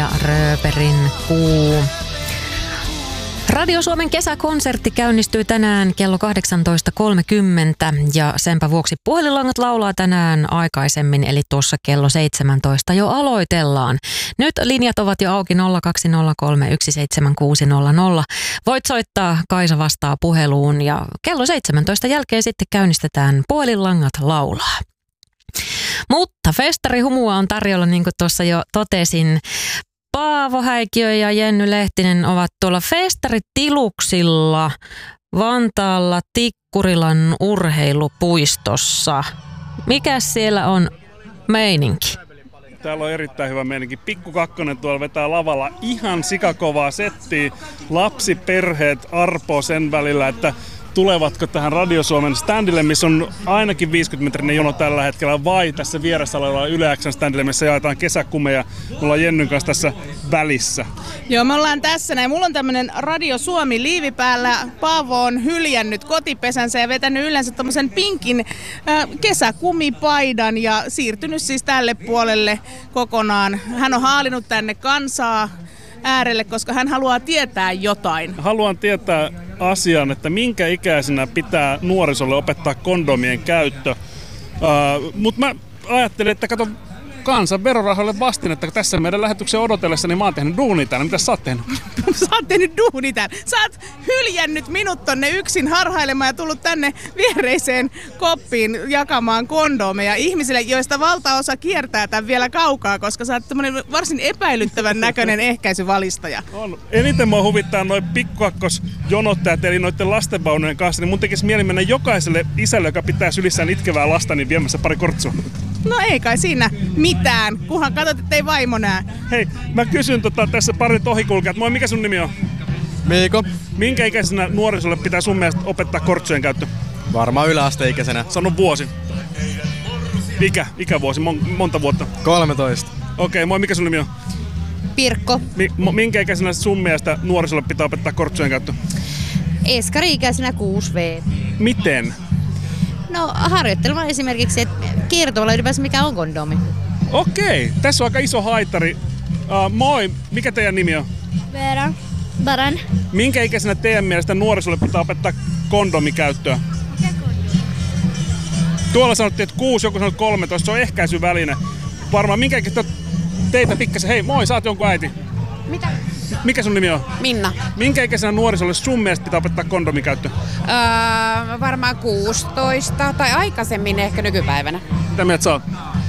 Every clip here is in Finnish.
ja Rööperin kuu. Radio Suomen kesäkonsertti käynnistyy tänään kello 18.30 ja senpä vuoksi puhelinlangat laulaa tänään aikaisemmin, eli tuossa kello 17 jo aloitellaan. Nyt linjat ovat jo auki 020317600. Voit soittaa, Kaisa vastaa puheluun ja kello 17 jälkeen sitten käynnistetään puhelinlangat laulaa. Mutta festarihumua on tarjolla, niin kuin tuossa jo totesin. Paavo Häikiö ja Jenny Lehtinen ovat tuolla festaritiluksilla Vantaalla Tikkurilan urheilupuistossa. Mikäs siellä on meininki? Täällä on erittäin hyvä meininki. Pikku Kakkonen tuolla vetää lavalla ihan sikakovaa settiä. Lapsiperheet arpoo sen välillä, että tulevatko tähän Radio Suomen standille, missä on ainakin 50-metrinen jono tällä hetkellä, vai tässä vieressä olevalla Yle X:n standille, missä jaetaan kesäkumeja. Me ollaan Jennyn kanssa tässä välissä. Joo, me ollaan tässä näin. Mulla on tämmönen Radio Suomi-liivi päällä. Paavo on hyljännyt kotipesänsä ja vetänyt yleensä tommosen pinkin kesäkumipaidan ja siirtynyt siis tälle puolelle kokonaan. Hän on haalinut tänne kansaa äärelle, koska hän haluaa tietää jotain. Haluan tietää asian, että minkä ikäisenä pitää nuorisolle opettaa kondomien käyttö. Mutta mä ajattelin, että kato, kansan verorahoille vastinetta, että tässä meidän lähetyksen odotellessa, niin mä oon tehnyt duuni täällä. Mitä sä oot tehnyt? Sä oot tehnyt duuni täällä. Sä oot hyljännyt minut tonne yksin harhailemaan ja tullut tänne viereiseen koppiin jakamaan kondomeja ihmisille, joista valtaosa kiertää tämän vielä kaukaa, koska sä oot tämmönen varsin epäilyttävän näköinen ehkäisyvalistaja. On. Eniten mua huvittaa noin pikkukakkosjonottajat, eli noiden lastenvaunujen kanssa, niin mun tekisi mieli mennä jokaiselle isälle, joka pitää sylissään itkevää lasta, niin viemässä pari kortsua. No ei kai siinä mitään, kunhan katsot, ettei vaimo näe. Hei, mä kysyn tässä parit ohikulkijat. Moi, mikä sun nimi on? Miiko? Minkä ikäisenä nuorisolle pitää sun mielestä opettaa kortsujen käyttö? Varmaan yläasteikäisenä. Sano vuosi. Ikävuosi, monta vuotta? 13. Okei, moi, mikä sun nimi on? Pirkko. Minkä ikäisenä sun mielestä nuorisolle pitää opettaa kortsujen käyttö? Eskari-ikäisenä 6V. Miten? No harjoittelemaan esimerkiksi, että kertovalla ylipäänsä mikä on kondomi. Okei, tässä on aika iso haitari. Moi, mikä teidän nimi on? Veera. Baran. Minkä ikäisenä teidän mielestä nuorisolle pitää opettaa kondomikäyttöä? Tuolla sanottiin, että 6, joku sanoi 13, se on ehkäisyväline. Varmaan minkä ikäisenä teitä pikkasen. Hei, moi, sä oot jonkun äiti. Mitä? Mikä sun nimi on? Minna. Minkä ikäisenä nuorisolle sun mielestä pitää opettaa kondomikäyttö? Varmaan 16 tai aikaisemmin ehkä nykypäivänä. Mitä mieltä sä oot?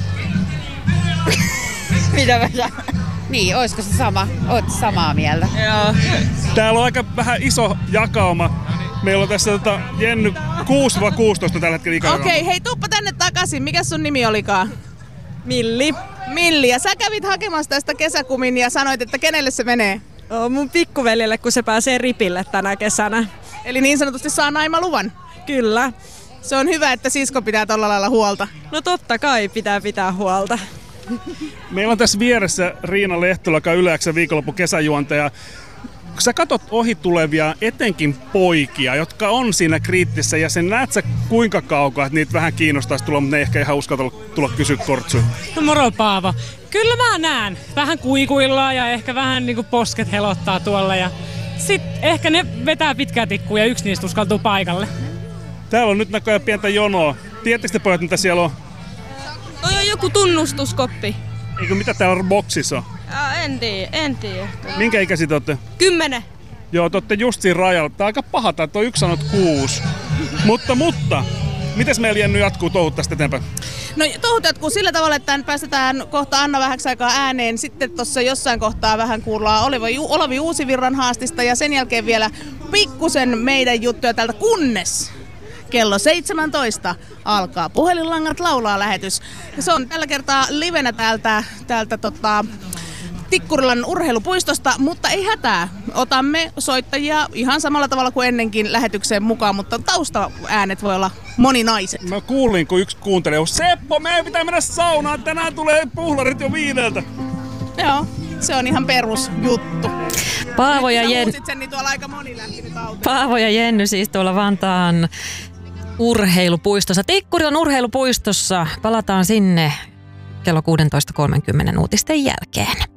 Mitä mä Niin, olisiko se sama? Oot samaa mieltä? Joo. Täällä on aika vähän iso jakauma. Meillä on tässä Jenny 6-16 tällä hetkellä ikäjakauma. Okei, hei tuuppa tänne takaisin. Mikä sun nimi olikaan? Milli. Milli, ja sä kävit hakemassa tästä kesäkumin ja sanoit, että kenelle se menee? Mun pikkuveljelle, kun se pääsee ripille tänä kesänä. Eli niin sanotusti saa naimaluvan. Kyllä. Se on hyvä, että sisko pitää tolla lailla huolta. No totta kai pitää huolta. Meillä on tässä vieressä Riina Lehtola, joka on Yle X:n viikonloppu kesäjuontaja. Kun sä katot ohi tulevia, etenkin poikia, jotka on siinä kriittisessä, ja sen näet sä kuinka kaukaa, että niitä vähän kiinnostaisi tulla, mutta ne ehkä ihan uskalla tulla kysyä kortsuja. No moro Paavo. Kyllä mä näen. Vähän kuikuillaan ja ehkä vähän niinku posket helottaa tuolla. Ja sit ehkä ne vetää pitkää tikkua ja yksi niistä uskaltuu paikalle. Täällä on nyt näköjään pientä jonoa. Tiedättekö te pojat, mitä siellä on? Toi on joku tunnustuskoppi. Eikö mitä täällä boksissa on? En tiedä. Minkä ikäisiä te olette? 10. Joo, te olette just siinä rajalla. Tää on aika paha, tää on yksi sanot 6. Mutta, mites meillä Jenny jatkuu touhut tästä eteenpäin? No touhut jatkuu sillä tavalla, että päästetään kohta Anna vähäksi aikaa ääneen. Sitten tuossa jossain kohtaa vähän kuullaan Olavi Uusivirran haastista ja sen jälkeen vielä pikkusen meidän juttuja täältä, kunnes kello 17 alkaa Puhelinlangat laulaa -lähetys. Ja se on tällä kertaa livenä täältä Tikkurilan urheilupuistosta, mutta ei hätää. Otamme soittajia ihan samalla tavalla kuin ennenkin lähetykseen mukaan, mutta taustaäänet voi olla moninaiset. Mä kuulin, kun yksi kuuntelee, Seppo, meidän pitää mennä saunaan, tänään tulee puhlarit jo 5. Joo, se on ihan perusjuttu. Paavo ja Jenny siis tuolla Vantaan urheilupuistossa, Tikkurilan urheilupuistossa. Palataan sinne kello 16.30 uutisten jälkeen.